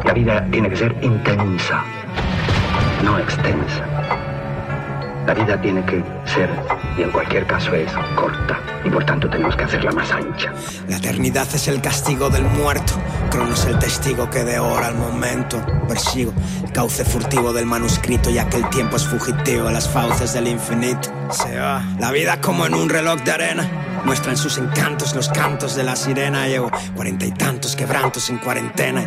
La vida tiene que ser intensa, no extensa. La vida tiene que ser, y en cualquier caso es, corta. Y por tanto tenemos que hacerla más ancha. La eternidad es el castigo del muerto. Cronos el testigo que devora el momento. Persigo el cauce furtivo del manuscrito, ya que el tiempo es fugitivo a las fauces del infinito. Se va la vida como en un reloj de arena. Muestran sus encantos los cantos de la sirena. Llevo 40 y tantos quebrantos en cuarentena.